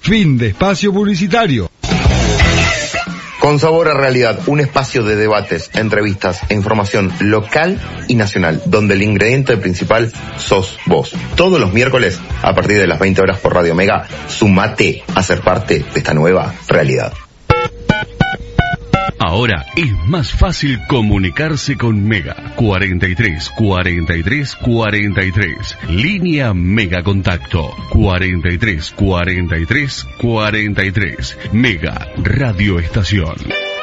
Fin de espacio publicitario. Con Sabor a Realidad, un espacio de debates, entrevistas e información local y nacional, donde el ingrediente principal sos vos. Todos los miércoles, a partir de las 20 horas por Radio Mega, sumate a ser parte de esta nueva realidad. Ahora es más fácil comunicarse con Mega. 43 43 43. Línea Mega Contacto. 43 43 43. Mega Radio Estación.